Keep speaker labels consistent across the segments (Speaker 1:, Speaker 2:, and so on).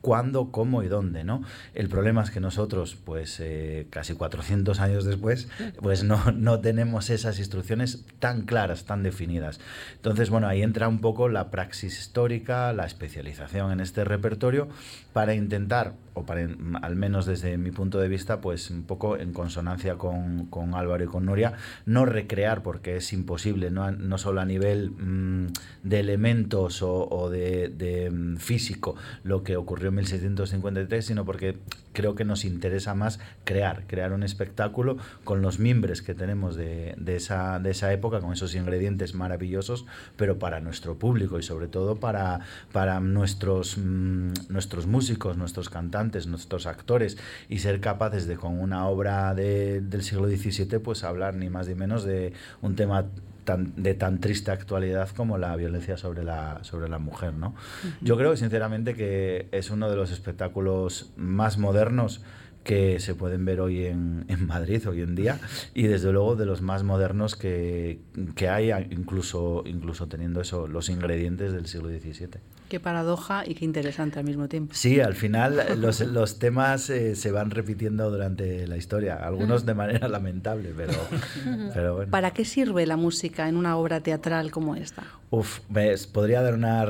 Speaker 1: cuándo, cómo y dónde, ¿no? El problema es que nosotros, pues casi 400 años después, pues no tenemos esas instrucciones tan claras, tan definidas. Entonces, bueno, ahí entra un poco la praxis histórica, la especialización en este repertorio para intentar, o para, al menos desde mi punto de vista, pues un poco en consonancia con Álvaro y con Nuria, no recrear, porque es imposible, no solo a nivel de elementos o de físico, lo que ocurrió en 1653, sino porque creo que nos interesa más crear un espectáculo con los mimbres que tenemos de esa época, con esos ingredientes maravillosos, pero para nuestro público y sobre todo para nuestros músicos, nuestros cantantes, nuestros actores, y ser capaces de, con una obra del siglo XVII, pues hablar ni más ni menos de un tema de tan triste actualidad como la violencia sobre la mujer, ¿no? Uh-huh. Yo creo sinceramente que es uno de los espectáculos más modernos que se pueden ver hoy en Madrid hoy en día, y desde luego de los más modernos que hay, incluso teniendo los ingredientes del siglo XVII.
Speaker 2: Qué paradoja y qué interesante al mismo tiempo.
Speaker 1: Sí, al final los temas se van repitiendo durante la historia, algunos de manera lamentable, pero bueno.
Speaker 2: ¿Para qué sirve la música en una obra teatral como esta?
Speaker 1: Podría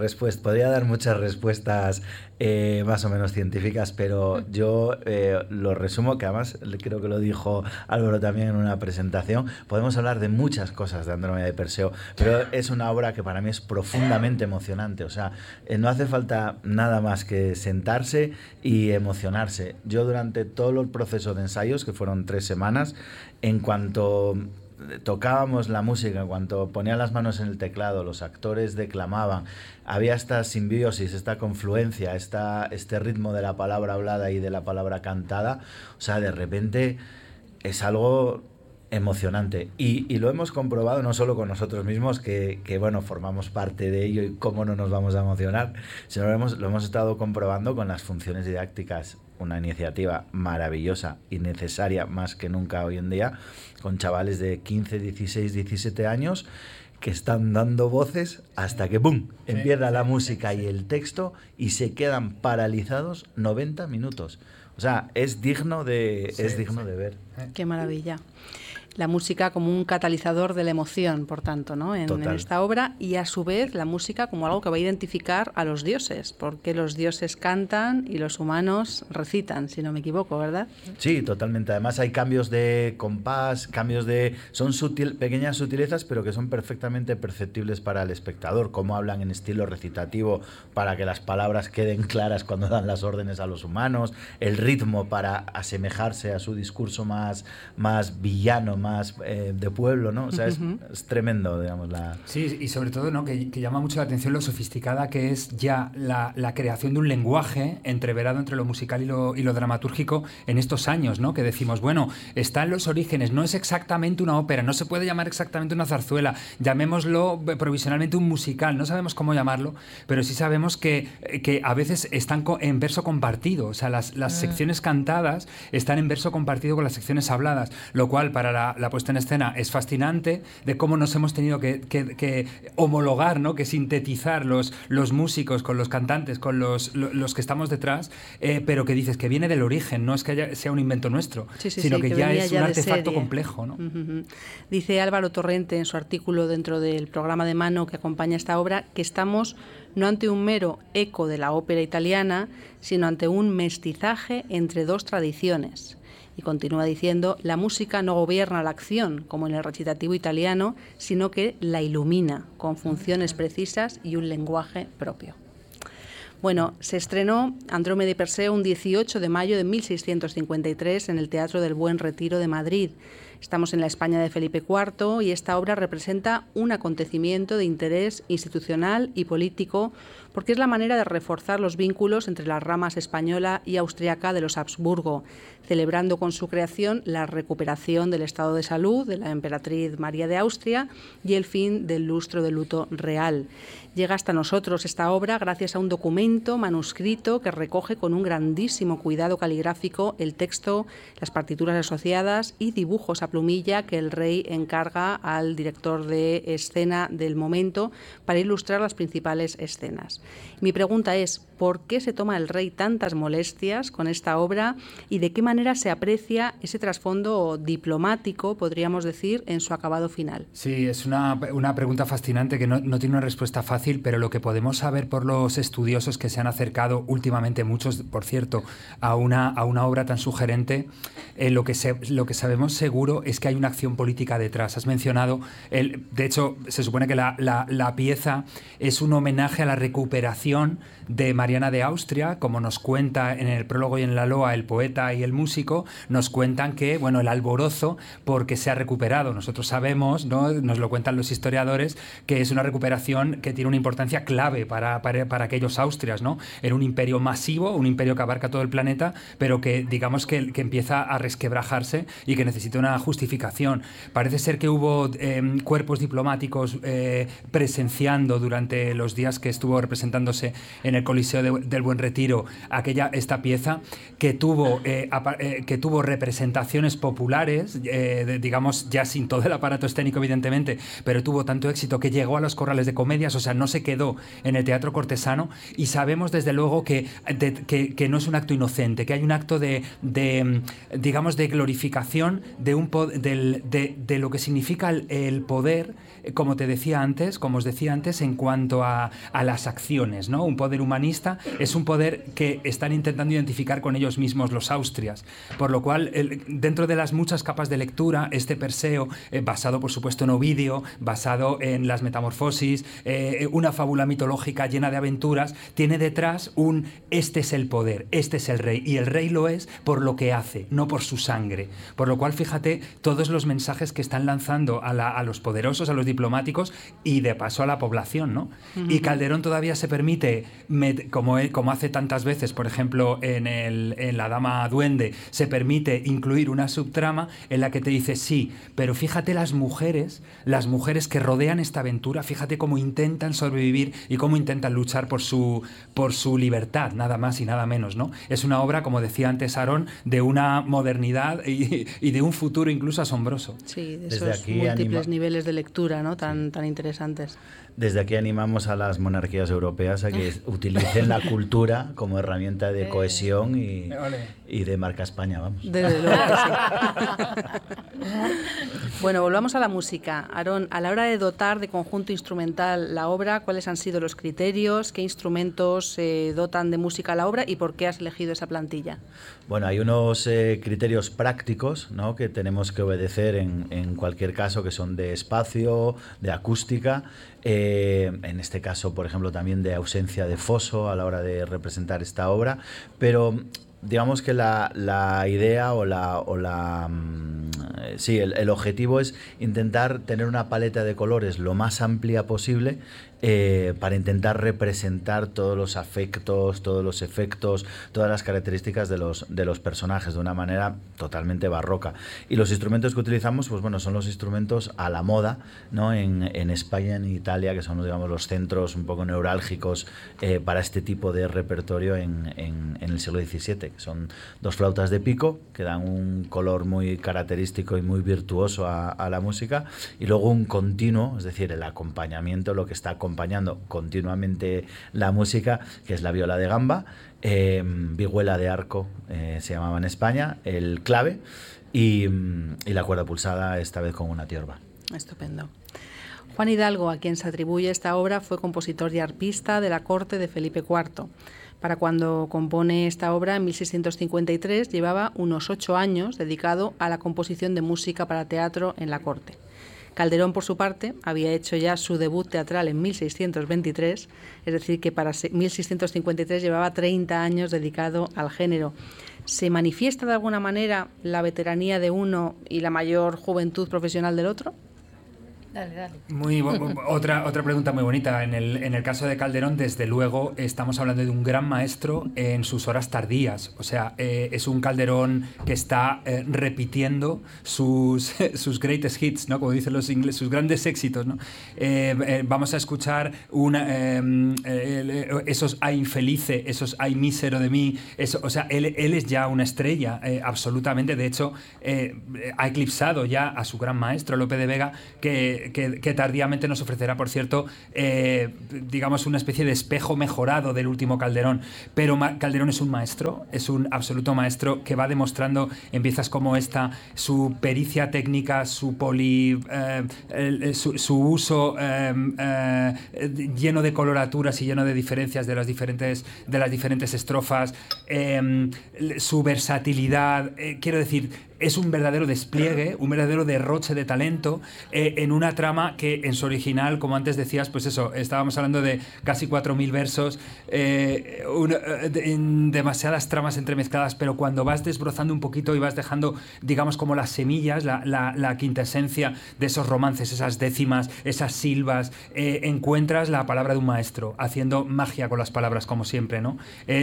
Speaker 1: dar muchas respuestas más o menos científicas, pero yo lo resumo, que además creo que lo dijo Álvaro también en una presentación. Podemos hablar de muchas cosas de Andrómeda y Perseo, pero es una obra que para mí es profundamente emocionante. O sea, no hace falta nada más que sentarse y emocionarse. Yo durante todo el proceso de ensayos, que fueron 3 semanas, en cuanto tocábamos la música, en cuanto ponían las manos en el teclado, los actores declamaban, había esta simbiosis, esta confluencia, este ritmo de la palabra hablada y de la palabra cantada. O sea, de repente es algo emocionante, y lo hemos comprobado no solo con nosotros mismos, que bueno, formamos parte de ello y cómo no nos vamos a emocionar, sino lo hemos estado comprobando con las funciones didácticas, una iniciativa maravillosa y necesaria más que nunca hoy en día, con chavales de 15, 16, 17 años que están dando voces hasta que ¡pum!, empieza la música y el texto, y se quedan paralizados 90 minutos. O sea, es digno de ver.
Speaker 2: Qué maravilla. La música como un catalizador de la emoción, por tanto, ¿no? En esta obra, y a su vez la música como algo que va a identificar a los dioses, porque los dioses cantan y los humanos recitan, si no me equivoco, ¿verdad?
Speaker 1: Sí, totalmente. Además hay cambios de compás, son pequeñas sutilezas, pero que son perfectamente perceptibles para el espectador, cómo hablan en estilo recitativo para que las palabras queden claras cuando dan las órdenes a los humanos, el ritmo para asemejarse a su discurso más villano, más de pueblo, ¿no? O sea, es tremendo, digamos.
Speaker 3: Sí, y sobre todo, ¿no?, que llama mucho la atención lo sofisticada que es ya la creación de un lenguaje entreverado entre lo musical y lo dramatúrgico en estos años, ¿no? Que decimos, bueno, están los orígenes, no es exactamente una ópera, no se puede llamar exactamente una zarzuela, llamémoslo provisionalmente un musical, no sabemos cómo llamarlo, pero sí sabemos que a veces están en verso compartido, o sea, las secciones cantadas están en verso compartido con las secciones habladas, lo cual para la puesta en escena es fascinante, de cómo nos hemos tenido que homologar, ¿no?, que sintetizar los músicos con los cantantes, con los que estamos detrás, pero que dices que viene del origen, no es que sea un invento nuestro, sino que ya es un artefacto complejo, ¿no?
Speaker 2: Uh-huh. Dice Álvaro Torrente en su artículo dentro del programa de mano que acompaña esta obra que estamos no ante un mero eco de la ópera italiana, sino ante un mestizaje entre dos tradiciones. Y continúa diciendo, la música no gobierna la acción, como en el recitativo italiano, sino que la ilumina, con funciones precisas y un lenguaje propio. Bueno, se estrenó Andrómeda y Perseo un 18 de mayo de 1653 en el Teatro del Buen Retiro de Madrid. Estamos en la España de Felipe IV y esta obra representa un acontecimiento de interés institucional y político porque es la manera de reforzar los vínculos entre las ramas española y austriaca de los Habsburgo, celebrando con su creación la recuperación del estado de salud de la emperatriz María de Austria y el fin del lustro de luto real. Llega hasta nosotros esta obra gracias a un documento manuscrito que recoge con un grandísimo cuidado caligráfico el texto, las partituras asociadas y dibujos esa plumilla que el rey encarga al director de escena del momento para ilustrar las principales escenas. Mi pregunta es, ¿por qué se toma el rey tantas molestias con esta obra y de qué manera se aprecia ese trasfondo diplomático, podríamos decir, en su acabado final?
Speaker 3: Sí, es una pregunta fascinante que no tiene una respuesta fácil, pero lo que podemos saber por los estudiosos que se han acercado últimamente, muchos, por cierto, a una obra tan sugerente, lo que sabemos seguro es que hay una acción política detrás. Has mencionado, de hecho, se supone que la pieza es un homenaje a la recuperación de Mariana de Austria, como nos cuenta en el prólogo y en la loa el poeta y el músico, nos cuentan que, bueno, el alborozo porque se ha recuperado. Nosotros sabemos, ¿no?, nos lo cuentan los historiadores, que es una recuperación que tiene una importancia clave para aquellos Austrias, ¿no? Era un imperio masivo, un imperio que abarca todo el planeta, pero que digamos que empieza a resquebrajarse y que necesita una justificación. Parece ser que hubo cuerpos diplomáticos presenciando durante los días que estuvo representándose en el Coliseo del Buen Retiro esta pieza, que tuvo representaciones populares, digamos ya sin todo el aparato escénico evidentemente, pero tuvo tanto éxito que llegó a los corrales de comedias, o sea, no se quedó en el teatro cortesano, y sabemos desde luego que no es un acto inocente, que hay un acto digamos de glorificación de lo que significa el poder, como os decía antes, en cuanto a las acciones, ¿no? Un poder humanista es un poder que están intentando identificar con ellos mismos los Austrias, por lo cual dentro de las muchas capas de lectura, este Perseo, basado por supuesto en Ovidio, basado en las Metamorfosis, una fábula mitológica llena de aventuras, tiene detrás este es el poder, este es el rey, y el rey lo es por lo que hace, no por su sangre, por lo cual fíjate todos los mensajes que están lanzando a los poderosos, a los diplomáticos y de paso a la población, ¿no? Uh-huh. Y Calderón todavía se permite, como hace tantas veces, por ejemplo en La Dama Duende, se permite incluir una subtrama en la que te dice, sí, pero fíjate las mujeres que rodean esta aventura, fíjate cómo intentan sobrevivir y cómo intentan luchar por su libertad, nada más y nada menos, ¿no? Es una obra, como decía antes Aarón, de una modernidad y de un futuro incluso asombroso.
Speaker 2: Sí, de esos múltiples niveles de lectura, ¿no?, tan interesantes.
Speaker 1: Desde aquí animamos a las monarquías europeas a que utilicen la cultura como herramienta de cohesión y de marca España, vamos.
Speaker 2: Desde luego que sí. Bueno, volvamos a la música. Aarón, a la hora de dotar de conjunto instrumental la obra, ¿cuáles han sido los criterios? ¿Qué instrumentos dotan de música a la obra y por qué has elegido esa plantilla?
Speaker 1: Bueno, hay unos criterios prácticos, ¿no?, que tenemos que obedecer en cualquier caso, que son de espacio, de acústica, en este caso, por ejemplo, también de ausencia de foso a la hora de representar esta obra, pero digamos que la idea el objetivo es intentar tener una paleta de colores lo más amplia posible para intentar representar todos los afectos, todos los efectos, todas las características de los personajes de una manera totalmente barroca. Y los instrumentos que utilizamos, pues bueno, son los instrumentos a la moda, ¿no?, en España, en Italia, que son, digamos, los centros un poco neurálgicos para este tipo de repertorio en el siglo XVII, que son dos flautas de pico que dan un color muy característico y muy virtuoso a la música, y luego un continuo, es decir, el acompañamiento, lo que está acompañando continuamente la música, que es la viola de gamba, vihuela de arco, se llamaba en España, el clave y la cuerda pulsada, esta vez con una tiorba.
Speaker 2: Estupendo. Juan Hidalgo, a quien se atribuye esta obra, fue compositor y arpista de la corte de Felipe IV. Para cuando compone esta obra, en 1653, llevaba unos 8 años dedicado a la composición de música para teatro en la corte. Calderón, por su parte, había hecho ya su debut teatral en 1623, es decir, que para 1653 llevaba 30 años dedicado al género. ¿Se manifiesta de alguna manera la veteranía de uno y la mayor juventud profesional del otro?
Speaker 4: Dale.
Speaker 3: Otra pregunta muy bonita. En el caso de Calderón, desde luego, estamos hablando de un gran maestro en sus horas tardías. O sea, es un Calderón que está repitiendo sus greatest hits, ¿no? Como dicen los ingleses, sus grandes éxitos, ¿no? Vamos a escuchar esos ay infelice, esos ay mísero de mí. O sea, él es ya una estrella, absolutamente. De hecho, ha eclipsado ya a su gran maestro, Lope de Vega, que tardíamente nos ofrecerá, por cierto, digamos, una especie de espejo mejorado del último Calderón. Pero Calderón es un maestro, es un absoluto maestro que va demostrando en piezas como esta su pericia técnica, su uso lleno de coloraturas y lleno de diferencias de las diferentes estrofas, su versatilidad, quiero decir, es un verdadero despliegue, un verdadero derroche de talento en una trama que en su original, como antes decías, pues eso, estábamos hablando de casi 4.000 versos, en demasiadas tramas entremezcladas, pero cuando vas desbrozando un poquito y vas dejando, digamos, como las semillas, la quintesencia de esos romances, esas décimas, esas silbas, encuentras la palabra de un maestro, haciendo magia con las palabras, como siempre, ¿no?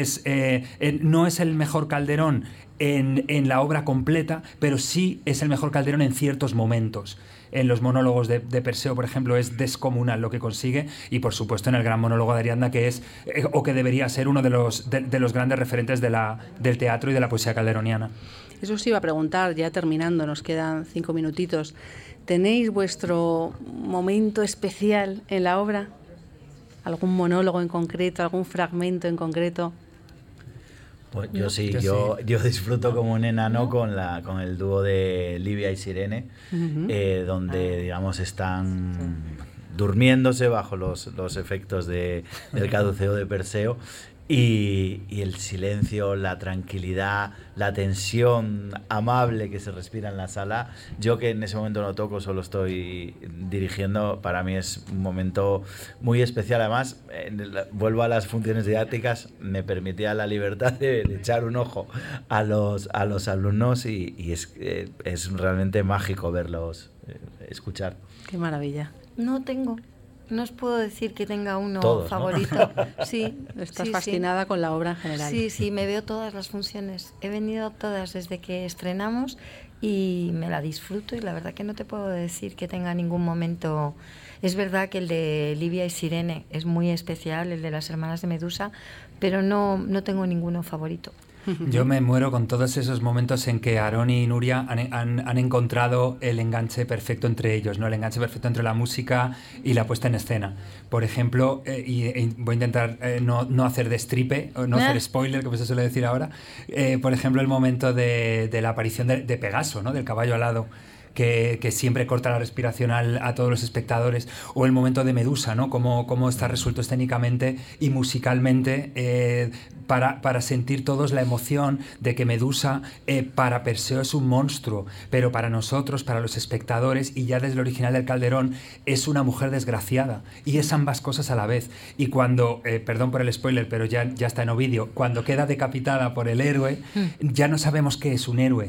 Speaker 3: No es el mejor Calderón en la obra completa, pero sí es el mejor Calderón en ciertos momentos. En los monólogos de Perseo, por ejemplo, es descomunal lo que consigue, y por supuesto en el gran monólogo de Ariadna, que es o que debería ser uno de los grandes referentes del teatro y de la poesía calderoniana.
Speaker 2: Eso os iba a preguntar, ya terminando, nos quedan 5 minutitos. ¿Tenéis vuestro momento especial en la obra? ¿Algún monólogo en concreto, algún fragmento en concreto?
Speaker 1: Pues yo disfruto como un enano con el dúo de Livia y Sirene, donde, digamos, están durmiéndose bajo los efectos del caduceo de Perseo, y el silencio, la tranquilidad, la tensión amable que se respira en la sala. Yo, que en ese momento no toco, solo estoy dirigiendo, para mí es un momento muy especial. Además, vuelvo a las funciones didácticas, me permitía la libertad de echar un ojo a los alumnos, y es realmente mágico verlos escuchar.
Speaker 2: Qué maravilla.
Speaker 4: No os puedo decir que tenga uno
Speaker 1: Todos,
Speaker 4: favorito.
Speaker 1: ¿no?
Speaker 4: Sí,
Speaker 2: Estás fascinada con la obra en general.
Speaker 4: Sí, me veo todas las funciones. He venido todas desde que estrenamos y me la disfruto, y la verdad que no te puedo decir que tenga ningún momento. Es verdad que el de Livia y Sirene es muy especial, el de las hermanas de Medusa, pero no tengo ninguno favorito.
Speaker 3: Yo me muero con todos esos momentos en que Aarón y Nuria han encontrado el enganche perfecto entre ellos, ¿no? El enganche perfecto entre la música y la puesta en escena. Por ejemplo, voy a intentar no hacer destripe, no hacer spoiler, como se suele decir ahora. Por ejemplo, el momento de la aparición de Pegaso, ¿no? Del caballo alado, que siempre corta la respiración a todos los espectadores, o el momento de Medusa, ¿no? Cómo está resuelto escénicamente y musicalmente, para sentir todos la emoción de que Medusa para Perseo es un monstruo, pero para nosotros, para los espectadores, y ya desde el original del Calderón, es una mujer desgraciada, y es ambas cosas a la vez. Y cuando, perdón por el spoiler, pero ya está en Ovidio, cuando queda decapitada por el héroe, ya no sabemos qué es un héroe.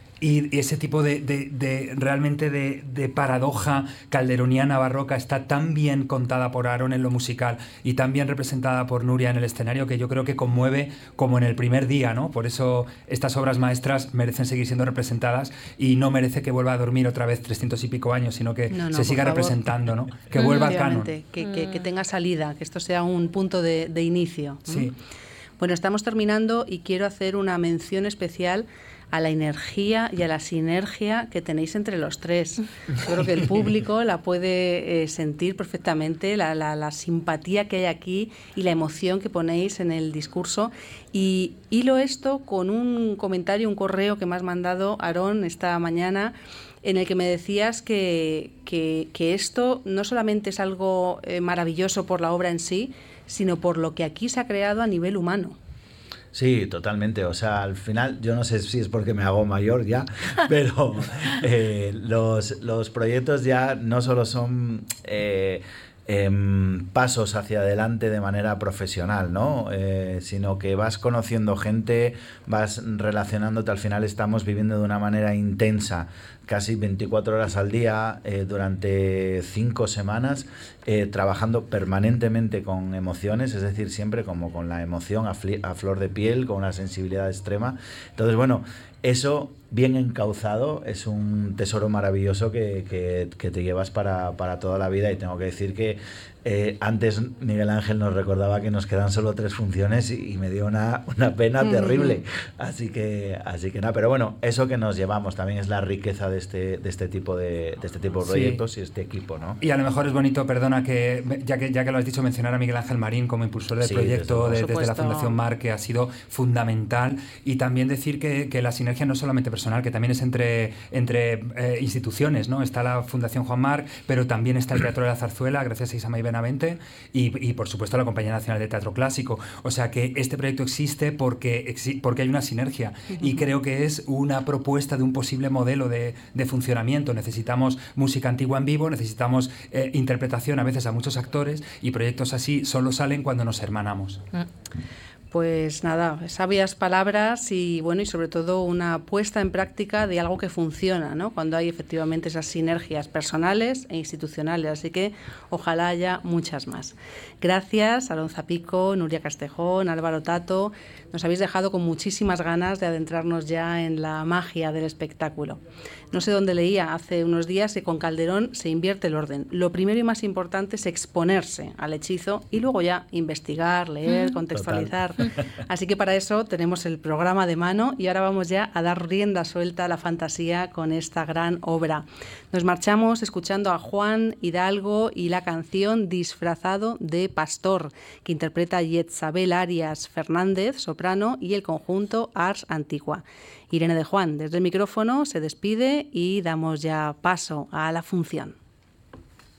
Speaker 3: Y ese tipo realmente de paradoja calderoniana barroca está tan bien contada por Aarón en lo musical y tan bien representada por Nuria en el escenario, que yo creo que conmueve como en el primer día, ¿no? Por eso estas obras maestras merecen seguir siendo representadas, y no merece que vuelva a dormir otra vez 300 y pico años, sino que se siga representando, ¿no? Que vuelva al canon.
Speaker 2: Que tenga salida, que esto sea un punto de inicio.
Speaker 3: Sí.
Speaker 2: Bueno, estamos terminando y quiero hacer una mención especial a la energía y a la sinergia que tenéis entre los tres. Yo creo que el público la puede sentir perfectamente, la simpatía que hay aquí y la emoción que ponéis en el discurso. Y hilo esto con un comentario, un correo que me has mandado, Aarón, esta mañana, en el que me decías que esto no solamente es algo maravilloso por la obra en sí, sino por lo que aquí se ha creado a nivel humano.
Speaker 1: Sí, totalmente. O sea, al final, yo no sé si es porque me hago mayor ya, pero los proyectos ya no solo son pasos hacia adelante de manera profesional, ¿no? Sino que vas conociendo gente, vas relacionándote, al final estamos viviendo de una manera intensa, casi 24 horas al día, durante 5 semanas, trabajando permanentemente con emociones, es decir, siempre como con la emoción a flor de piel, con una sensibilidad extrema. Entonces, bueno, eso bien encauzado es un tesoro maravilloso que te llevas para toda la vida, y tengo que decir que antes Miguel Ángel nos recordaba que nos quedan solo 3 funciones y me dio una pena terrible. Así que nada, pero bueno, eso que nos llevamos también es la riqueza de este tipo de proyectos y este equipo, ¿no?
Speaker 3: Y a lo mejor es bonito, perdona, que ya que lo has dicho, mencionar a Miguel Ángel Marín como impulsor del proyecto desde la Fundación Mar, que ha sido fundamental, y también decir que la sinergia no es solamente personal, que también es entre instituciones, ¿no? Está la Fundación Juan Marc, pero también está el Teatro de la Zarzuela, gracias a Isamay Benavente, y por supuesto la Compañía Nacional de Teatro Clásico. O sea que este proyecto existe porque hay una sinergia, y creo que es una propuesta de un posible modelo de funcionamiento. Necesitamos música antigua en vivo, necesitamos interpretación a veces a muchos actores, y proyectos así solo salen cuando nos hermanamos.
Speaker 2: Pues nada, sabias palabras y bueno, y sobre todo una puesta en práctica de algo que funciona, ¿no? Cuando hay efectivamente esas sinergias personales e institucionales, así que ojalá haya muchas más. Gracias, Alonza Pico, Nuria Castejón, Álvaro Tato. Nos habéis dejado con muchísimas ganas de adentrarnos ya en la magia del espectáculo. No sé dónde leía hace unos días que con Calderón se invierte el orden. Lo primero y más importante es exponerse al hechizo y luego ya investigar, leer, contextualizar. Así que para eso tenemos el programa de mano, y ahora vamos ya a dar rienda suelta a la fantasía con esta gran obra. Nos marchamos escuchando a Juan Hidalgo y la canción Disfrazado de Pastor, que interpreta Yetzabel Arias Fernández, soprano, y el conjunto Ars Antigua. Irene de Juan, desde el micrófono, se despide y damos ya paso a la función.